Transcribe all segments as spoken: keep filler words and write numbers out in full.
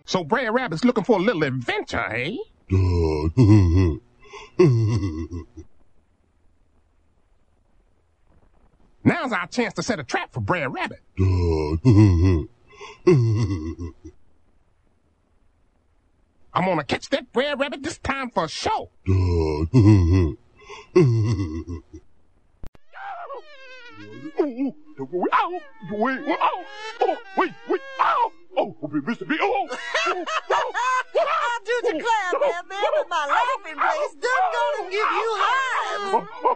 So Brer Rabbit's looking for a little adventure, eh? Now's our chance to set a trap for Brer Rabbit. I'm gonna catch that Brer Rabbit this time for sure. Ow! Wait, ow! Oh, wait, wait, ow! Oh, Mister B, oh! I do declare, man, man, with my laughing place, done gonna give you hives.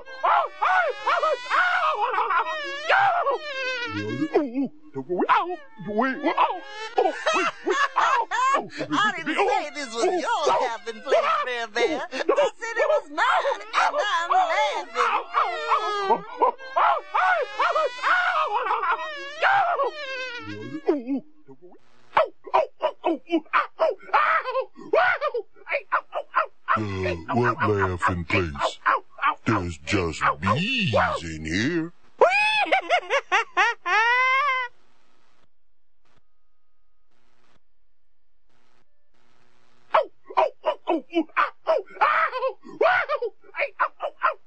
Ow! Wait, ow! Oh, wait, wait, ow! Oh, I didn't say this was your laughing place, Bear Bear. I said it was mine, and I'm laughing. Uh, what laughing place? There's just bees in here.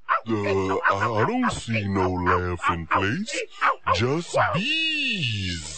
Uh, I don't see no laughing place. Just bees.